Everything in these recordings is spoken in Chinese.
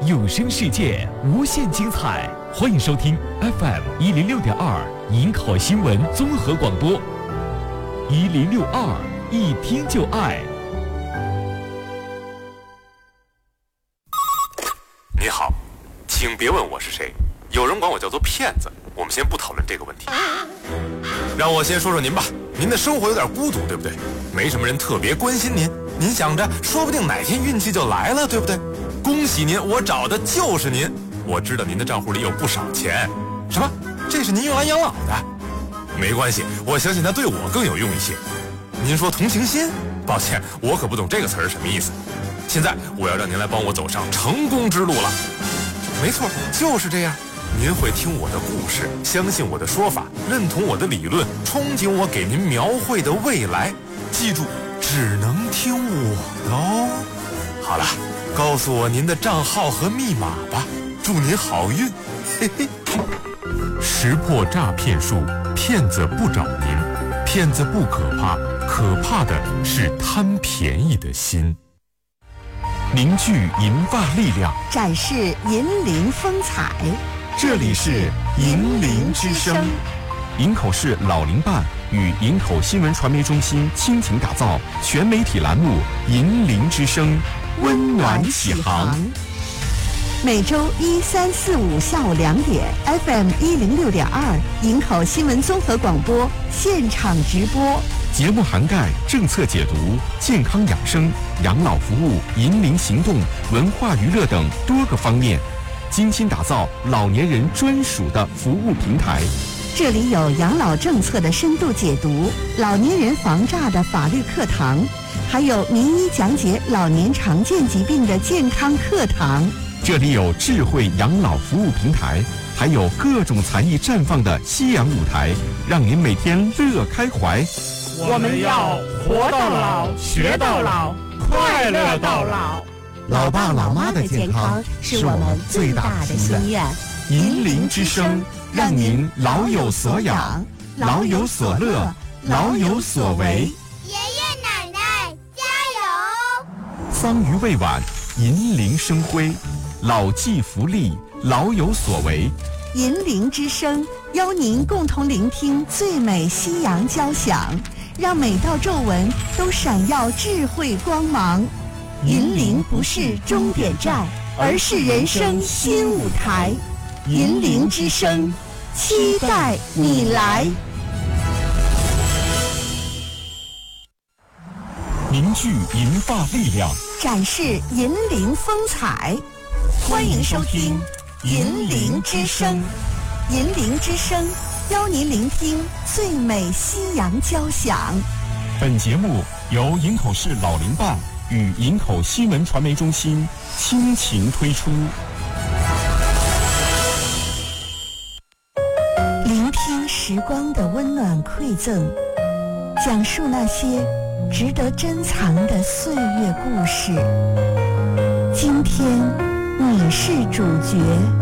有声世界无限精彩，欢迎收听 FM106.2营口新闻综合广播，1062一听就爱。 你好，请别问我是谁，有人管我叫做骗子，我们先不讨论这个问题。让我先说说您吧，您的生活有点孤独，对不对？没什么人特别关心您，您想着说不定哪天运气就来了，对不对？恭喜您，我找的就是您。我知道您的账户里有不少钱。什么？这是您用来养老的？没关系，我相信它对我更有用一些。您说同情心？抱歉，我可不懂这个词儿什么意思。现在我要让您来帮我走上成功之路了。没错，就是这样。您会听我的故事，相信我的说法，认同我的理论，憧憬我给您描绘的未来。记住，只能听我的哦。好了，告诉我您的账号和密码吧，祝您好运。嘿嘿。 识破诈骗术，骗子不找您，骗子不可怕，可怕的是贪便宜的心。凝聚银发力量， 展示银铃风采。 这里是银铃之声，营口市老龄办与营口新闻传媒中心倾情打造全媒体栏目《银铃之声》，温暖启航。 每周1、3、4、5下午2点 ，FM106.2营口新闻综合广播现场直播。 节目涵盖政策解读、健康养生、养老服务、银龄行动、文化娱乐等多个方面，精心打造老年人专属的服务平台。 这里有养老政策的深度解读，老年人防诈的法律课堂，还有名医讲解老年常见疾病的健康课堂。 这里有智慧养老服务平台，还有各种才艺绽放的夕阳舞台，让您每天乐开怀。 我们要活到老，学到老，快乐到老。 老爸老妈的健康是我们最大的心愿。 银铃之声，让您老有所养，老有所乐，老有所为。 爷爷奶奶加油！ 桑榆未晚，银铃生辉，老骥伏枥，老有所为。 银铃之声邀您共同聆听最美夕阳交响，让每道皱纹都闪耀智慧光芒。银铃不是终点站，而是人生新舞台。银铃之声，期待你来。 凝聚银发力量， 展示银铃风采。欢迎收听银铃之声。银铃之声邀您聆听最美夕阳交响。 本节目由营口市老龄办与营口新闻传媒中心倾情推出。 聆听时光的温暖馈赠，讲述那些值得珍藏的岁月故事。今天你是主角。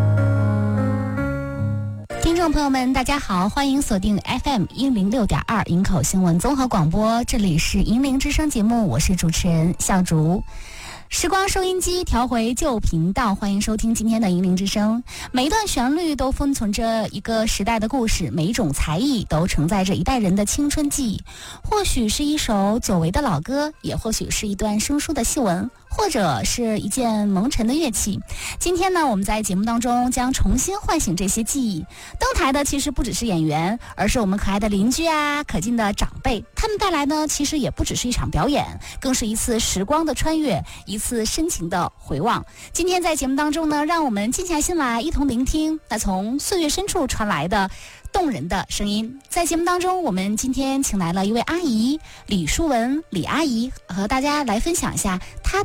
听众朋友们大家好，欢迎锁定 FM106.2营口新闻综合广播，这里是银铃之声节目，我是主持人笑竹。时光收音机调回旧频道，欢迎收听今天的银铃之声。每一段旋律都封存着一个时代的故事，每一种才艺都承载着一代人的青春记忆。或许是一首久违的老歌，也或许是一段生疏的戏文，或者是一件蒙尘的乐器。今天呢，我们在节目当中将重新唤醒这些记忆。登台的其实不只是演员，而是我们可爱的邻居啊，可敬的长辈。他们带来呢，其实也不只是一场表演，更是一次时光的穿越，一次深情的回望。今天在节目当中呢，让我们静下心来，一同聆听那从岁月深处传来的动人的声音。在节目当中，我们今天请来了一位阿姨，李淑文，李阿姨，和大家来分享一下她